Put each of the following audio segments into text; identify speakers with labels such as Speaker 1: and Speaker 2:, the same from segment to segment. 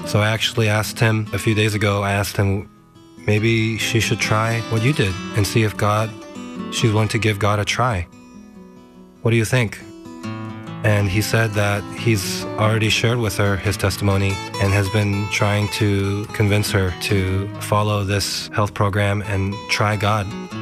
Speaker 1: So I actually asked him a few days ago, maybe she should try what you did and see if she's willing to give God a try. What do you think? And he said that he's already shared with her his testimony and has been trying to convince her to follow this health program and try God.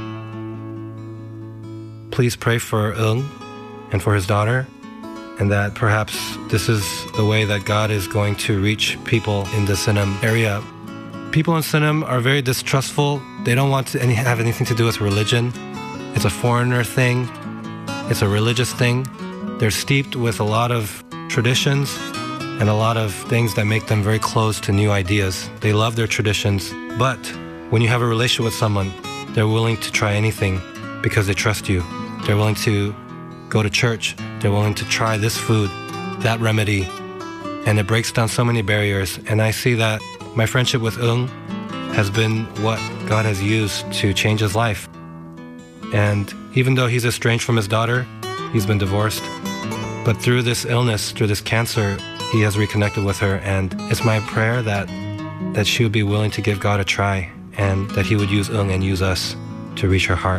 Speaker 1: Please pray for Eung and for his daughter, and that perhaps this is the way that God is going to reach people in the Sinam area. People in Sinam are very distrustful. They don't want to have anything to do with religion. It's a foreigner thing. It's a religious thing. They're steeped with a lot of traditions and a lot of things that make them very closed to new ideas. They love their traditions, but when you have a relationship with someone, they're willing to try anything because they trust you. They're willing to go to church. They're willing to try this food, that remedy, and it breaks down so many barriers. And I see that my friendship with Eung has been what God has used to change his life. And even though he's estranged from his daughter, he's been divorced, but through this illness, through this cancer, he has reconnected with her. And it's my prayer that she would be willing to give God a try and that he would use Eung and use us to reach her heart.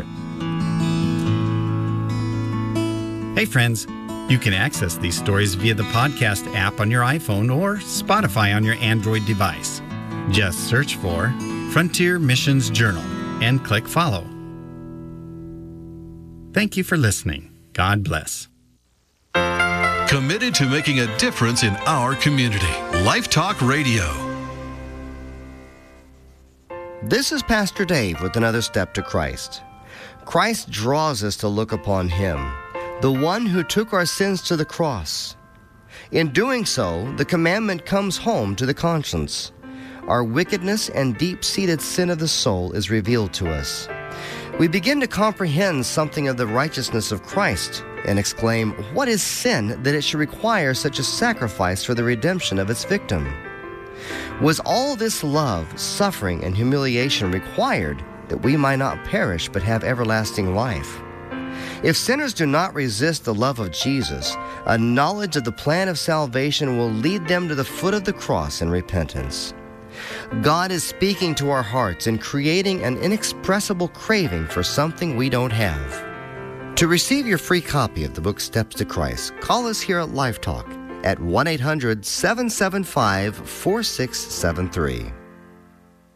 Speaker 2: Hey friends, you can access these stories via the podcast app on your iPhone or Spotify on your Android device. Just search for Frontier Missions Journal and click follow. Thank you for listening. God bless.
Speaker 3: Committed to making a difference in our community. Life Talk Radio.
Speaker 4: This is Pastor Dave with another step to Christ. Christ draws us to look upon him, the one who took our sins to the cross. In doing so, the commandment comes home to the conscience. Our wickedness and deep-seated sin of the soul is revealed to us. We begin to comprehend something of the righteousness of Christ and exclaim, what is sin that it should require such a sacrifice for the redemption of its victim? Was all this love, suffering, and humiliation required that we might not perish but have everlasting life? If sinners do not resist the love of Jesus, a knowledge of the plan of salvation will lead them to the foot of the cross in repentance. God is speaking to our hearts and creating an inexpressible craving for something we don't have. To receive your free copy of the book Steps to Christ, call us here at Life Talk at 1-800-775-4673.